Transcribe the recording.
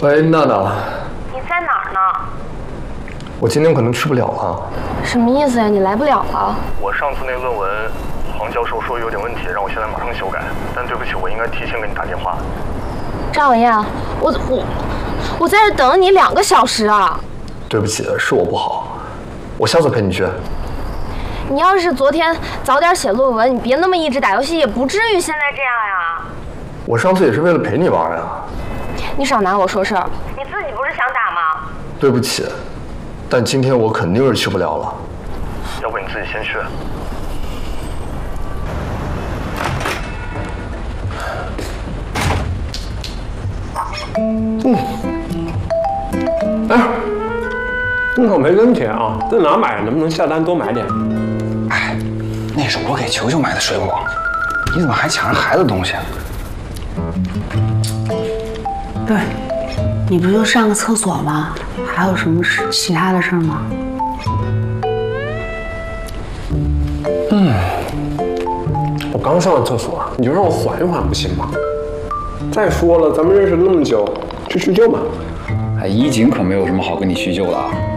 喂，娜娜， 你在哪儿呢？ 我今天可能去不了了。 什么意思呀？你来不了了？ 我上次那论文，黄教授说有点问题，让我现在马上修改。但对不起，我应该提前给你打电话。 张小燕，我在这等你2个小时啊！ 对不起，是我不好，我下次陪你去。 你要是昨天早点写论文，你别那么一直打游戏，也不至于现在这样呀。 我上次也是为了陪你玩呀。 你少拿我说事儿，你自己不是想打吗？ 对不起，但今天我肯定是去不了了。 要不你自己先去。 哎，户口没问题啊，在哪买的？能不能下单多买点？ 哎，那是我给球球买的水果，你怎么还抢人孩子的东西啊？ 不是，你不就上个厕所吗？还有什么其他的事吗？ 我刚上完厕所，你就让我缓一缓不行吗？再说了，咱们认识那么久，去叙旧嘛。 哎，怡景可没有什么好跟你叙旧的啊。